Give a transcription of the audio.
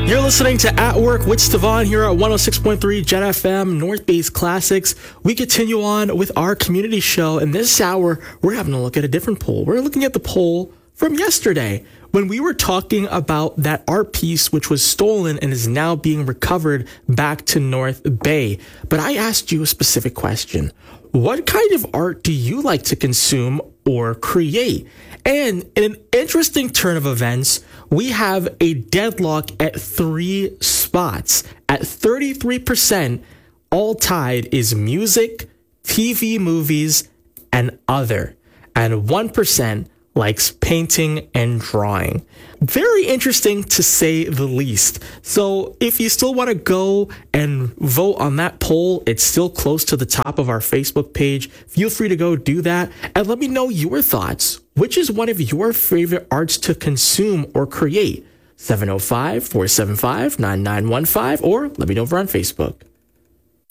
You're listening to At Work with Stefan here at 106.3 Jet FM North Base Classics. We continue on with our community show, and this hour we're having a look at a different poll. We're looking at the poll from yesterday when we were talking about that art piece which was stolen and is now being recovered back to North Bay. But I asked you a specific question. What kind of art do you like to consume or create? And in an interesting turn of events, we have a deadlock at 3 spots. At 33%, all tied is music, TV, movies, and other. And 1% likes painting and drawing. Very interesting to say the least. So if you still want to go and vote on that poll, it's still close to the top of our Facebook page. Feel free to go do that and let me know your thoughts. Which is one of your favorite arts to consume or create? 705-475-9915 or let me know over on Facebook.